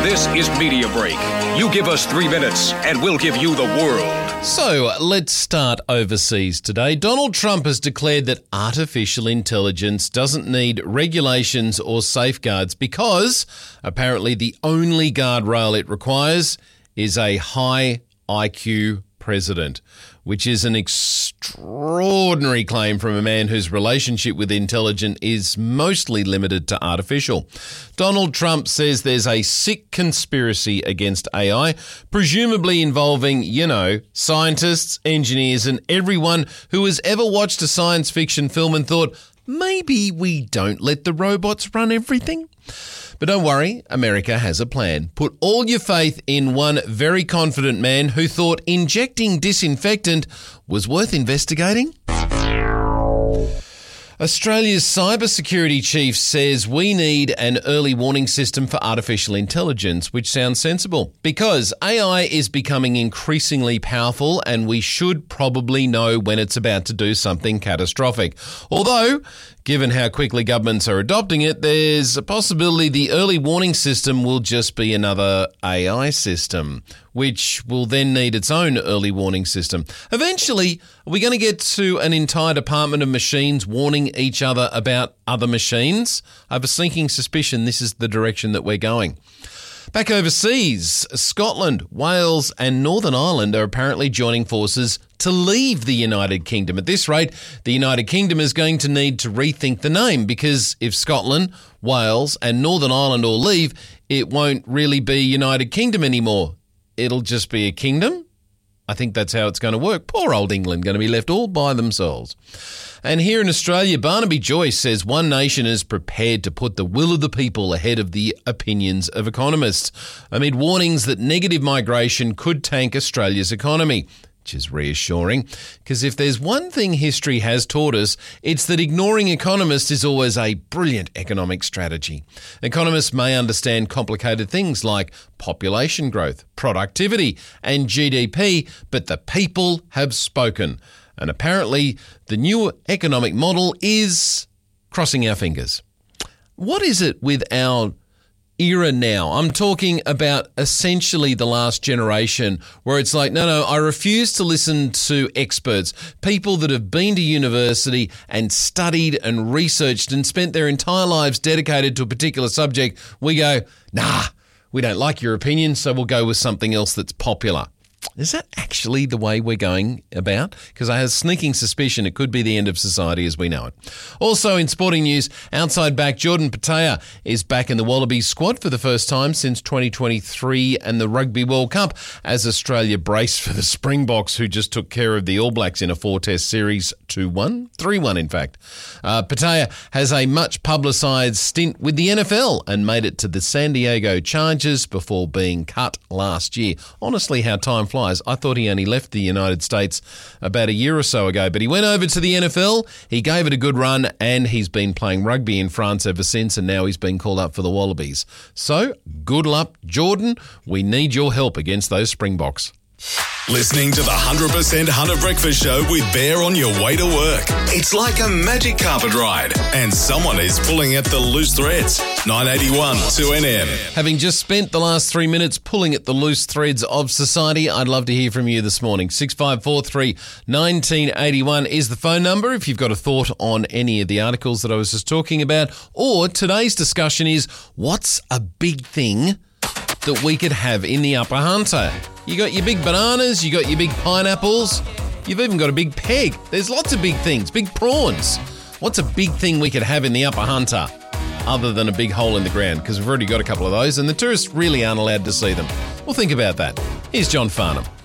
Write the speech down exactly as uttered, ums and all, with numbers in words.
This is Media Break. You give us three minutes and we'll give you the world. So let's start overseas today. Donald Trump has declared that artificial intelligence doesn't need regulations or safeguards because apparently the only guardrail it requires is a high I Q president, which is an extraordinary claim from a man whose relationship with intelligence is mostly limited to artificial. Donald Trump says there's a sick conspiracy against A I, presumably involving, you know, scientists, engineers, and everyone who has ever watched a science fiction film and thought, maybe we don't let the robots run everything. But don't worry, America has a plan. Put all your faith in one very confident man who thought injecting disinfectant was worth investigating. Australia's cybersecurity chief says we need an early warning system for artificial intelligence, which sounds sensible because A I is becoming increasingly powerful and we should probably know when it's about to do something catastrophic. Although, given how quickly governments are adopting it, there's a possibility the early warning system will just be another A I system, which will then need its own early warning system. Eventually, are we going to get to an entire department of machines warning each other about other machines? I have a sneaking suspicion this is the direction that we're going. Back overseas, Scotland, Wales and Northern Ireland are apparently joining forces to leave the United Kingdom. At this rate, the United Kingdom is going to need to rethink the name because if Scotland, Wales and Northern Ireland all leave, it won't really be United Kingdom anymore. It'll just be a kingdom. I think that's how it's going to work. Poor old England going to be left all by themselves. And here in Australia, Barnaby Joyce says One Nation is prepared to put the will of the people ahead of the opinions of economists, amid warnings that negative migration could tank Australia's economy. Which is reassuring, because if there's one thing history has taught us, it's that ignoring economists is always a brilliant economic strategy. Economists may understand complicated things like population growth, productivity, and G D P, but the people have spoken. And apparently, the new economic model is crossing our fingers. What is it with our era now? I'm talking about essentially the last generation where it's like, no, no, I refuse to listen to experts, people that have been to university and studied and researched and spent their entire lives dedicated to a particular subject. We go, nah, we don't like your opinion, so we'll go with something else that's popular. Is that actually the way we're going about? Because I have a sneaking suspicion it could be the end of society as we know it. Also in sporting news, outside back Jordan Petaia is back in the Wallabies squad for the first time since twenty twenty-three and the Rugby World Cup as Australia brace for the Springboks, who just took care of the All Blacks in a four-test series, two one, three one in fact. Uh, Petaia has a much publicised stint with the N F L and made it to the San Diego Chargers before being cut last year. Honestly, how time flies. I thought he only left the United States about a year or so ago, but he went over to the N F L, he gave it a good run, and he's been playing rugby in France ever since, and now he's been called up for the Wallabies. So, good luck, Jordan. We need your help against those Springboks. Listening to the one hundred percent Hunter Breakfast Show with Bear on your way to work. It's like a magic carpet ride, and someone is pulling at the loose threads. nine eighty-one two N M. Having just spent the last three minutes pulling at the loose threads of society, I'd love to hear from you this morning. six five four three, one nine eight one is the phone number if you've got a thought on any of the articles that I was just talking about. Or today's discussion is, what's a big thing that we could have in the upper hunter? You got your big bananas, you got your big pineapples, you've even got a big peg. There's lots of big things, big prawns. What's a big thing we could have in the upper hunter other than a big hole in the ground? Because we've already got a couple of those and the tourists really aren't allowed to see them. Well, think about that. Here's John Farnham.